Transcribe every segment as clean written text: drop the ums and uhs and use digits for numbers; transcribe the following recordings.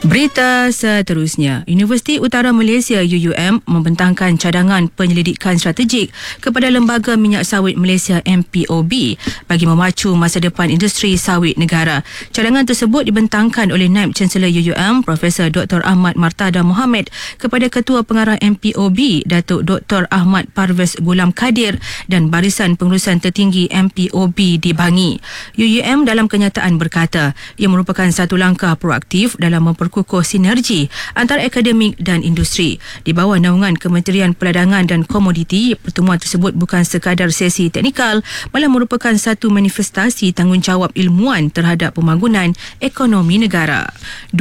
Berita seterusnya, Universiti Utara Malaysia UUM membentangkan cadangan penyelidikan strategik kepada Lembaga Minyak Sawit Malaysia MPOB bagi memacu masa depan industri sawit negara. Cadangan tersebut dibentangkan oleh Naib Chancellor UUM Profesor Dr. Ahmad Martada Mohamed kepada Ketua Pengarah MPOB Datuk Dr. Ahmad Parvez Gulam Kadir dan Barisan Pengurusan Tertinggi MPOB di Bangi. UUM dalam kenyataan berkata ia merupakan satu langkah proaktif dalam memperkukuh sinergi antara akademik dan industri. Di bawah naungan Kementerian Perdagangan dan Komoditi, pertemuan tersebut bukan sekadar sesi teknikal, malah merupakan satu manifestasi tanggungjawab ilmuwan terhadap pembangunan ekonomi negara.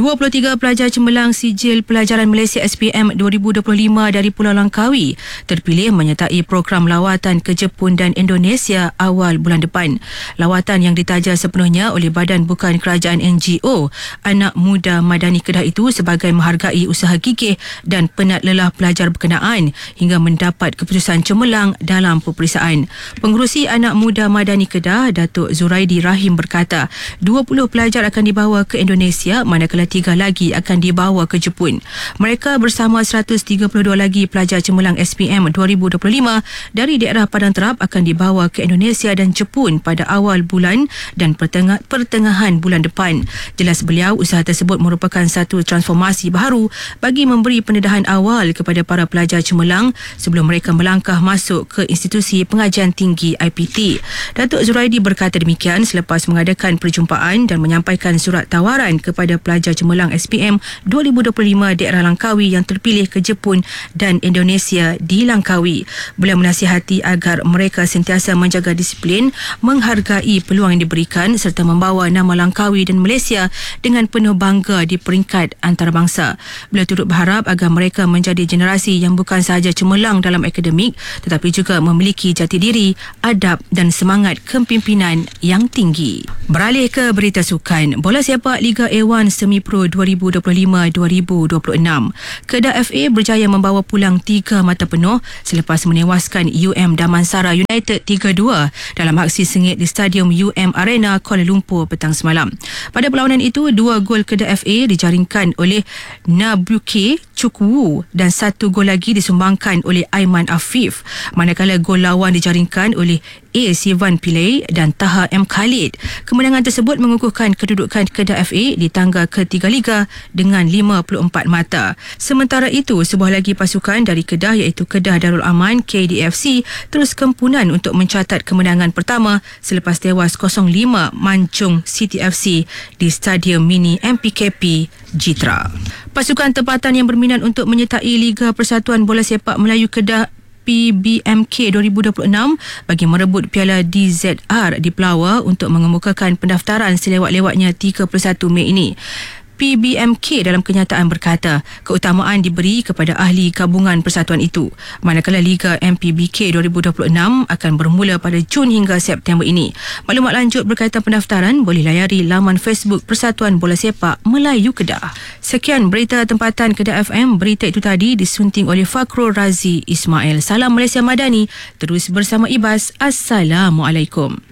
23 pelajar cemerlang Sijil Pelajaran Malaysia SPM 2025 dari Pulau Langkawi terpilih menyertai program lawatan ke Jepun dan Indonesia awal bulan depan. Lawatan yang ditaja sepenuhnya oleh Badan Bukan Kerajaan NGO Anak Muda Madani Kedah itu sebagai menghargai usaha gigih dan penat lelah pelajar berkenaan hingga mendapat keputusan cemerlang dalam peperiksaan. Pengerusi Anak Muda Madani Kedah, Datuk Zuraidi Rahim berkata, 20 pelajar akan dibawa ke Indonesia manakala 3 lagi akan dibawa ke Jepun. Mereka bersama 132 lagi pelajar cemerlang SPM 2025 dari daerah Padang Terap akan dibawa ke Indonesia dan Jepun pada awal bulan dan pertengahan bulan depan. Jelas beliau, usaha tersebut merupakan satu transformasi baru bagi memberi pendedahan awal kepada para pelajar cemerlang sebelum mereka melangkah masuk ke institusi pengajian tinggi IPT. Datuk Zuraidi berkata demikian selepas mengadakan perjumpaan dan menyampaikan surat tawaran kepada pelajar cemerlang SPM 2025 daerah Langkawi yang terpilih ke Jepun dan Indonesia di Langkawi. Beliau menasihati agar mereka sentiasa menjaga disiplin, menghargai peluang yang diberikan serta membawa nama Langkawi dan Malaysia dengan penuh bangga di peringkat antarabangsa. Beliau turut berharap agar mereka menjadi generasi yang bukan sahaja cemerlang dalam akademik tetapi juga memiliki jati diri, adab dan semangat kepimpinan yang tinggi. Beralih ke berita sukan, bola sepak Liga A1 Semi Pro 2025-2026. Kedah FA berjaya membawa pulang 3 mata penuh selepas menewaskan UM Damansara United 3-2 dalam aksi sengit di Stadium UM Arena Kuala Lumpur petang semalam. Pada perlawanan itu, 2 gol Kedah FA dijaringkan oleh Nabuke Chukwu dan 1 gol lagi disumbangkan oleh Aiman Afif, manakala gol lawan dijaringkan oleh A. Sivan Pillay dan Taha M. Khalid. Kemenangan tersebut mengukuhkan kedudukan Kedah FA di tangga ketiga Liga dengan 54 mata. Sementara itu, sebuah lagi pasukan dari Kedah iaitu Kedah Darul Aman KDFC terus kempunan untuk mencatat kemenangan pertama selepas tewas 0-5 Mancung City FC di Stadium Mini MPKP Jitra. Pasukan tempatan yang berminat untuk menyertai Liga Persatuan Bola Sepak Melayu Kedah PBMK 2026 bagi merebut Piala DZR di Pelawar untuk mengemukakan pendaftaran selewat-lewatnya 31 Mei ini. PBMK dalam kenyataan berkata keutamaan diberi kepada ahli gabungan persatuan itu, manakala Liga MPBK 2026 akan bermula pada Jun hingga September ini. Maklumat lanjut berkaitan pendaftaran boleh layari laman Facebook Persatuan Bola Sepak Melayu Kedah. Sekian berita tempatan Kedah FM. Berita itu tadi disunting oleh Fakrul Razi Ismail. Salam Malaysia Madani, terus bersama Ibas. Assalamualaikum.